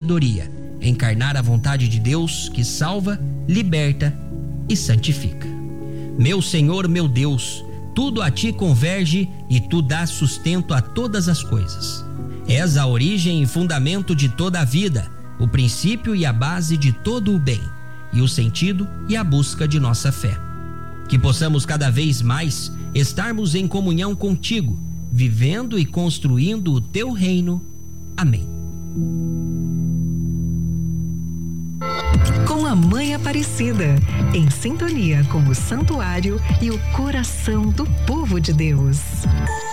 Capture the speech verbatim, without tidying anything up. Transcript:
sabedoria, encarnar a vontade de Deus que salva, liberta e santifica. Meu Senhor, meu Deus, tudo a ti converge e tu dás sustento a todas as coisas. És a origem e fundamento de toda a vida, o princípio e a base de todo o bem, e o sentido e a busca de nossa fé. Que possamos cada vez mais estarmos em comunhão contigo, vivendo e construindo o teu reino. Amém. Com a Mãe Aparecida, em sintonia com o santuário e o coração do povo de Deus.